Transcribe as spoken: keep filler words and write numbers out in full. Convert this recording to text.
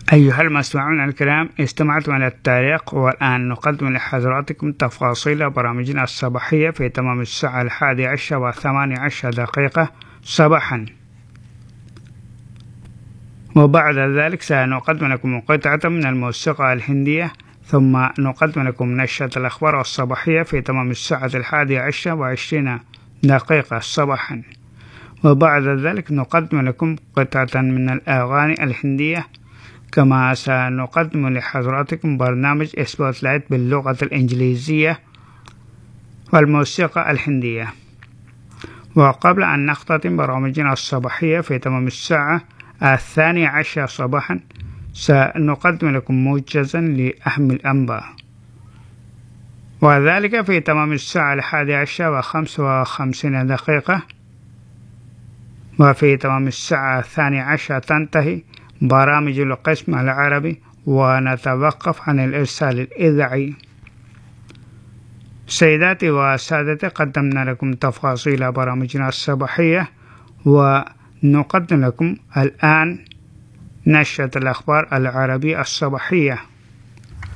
أيها المستمعون الكرام، استمعتم إلى التاريخ، والآن نقدم لحضراتكم تفاصيل برامجنا الصباحية في تمام الساعة الحادية عشر وثمانية عشر دقيقة صباحا. وبعد ذلك سنقدم لكم قطعة من الموسيقى الهندية، ثم نقدم لكم نشرة الأخبار الصباحية في تمام الساعة الحادية عشر وعشرين دقيقة صباحا. وبعد ذلك نقدم لكم قطعة من الأغاني الهندية، كما سنقدم لحضراتكم برنامج سبوت لايت باللغة الإنجليزية والموسيقى الهندية. وقبل أن نختتم برامجنا الصباحية في تمام الساعة الثانية عشر صباحا، سنقدم لكم موجزا لأهم الأنباء، وذلك في تمام الساعة الحادية عشر وخمس وخمسين دقيقة. وفي تمام الساعة الثانية عشر تنتهي برامج القسم العربي، ونتوقف عن الإرسال الإذاعي. سيداتي وسادتي، قدمنا لكم تفاصيل برامجنا الصباحية، ونقدم لكم الآن نشرة الأخبار العربية الصباحية.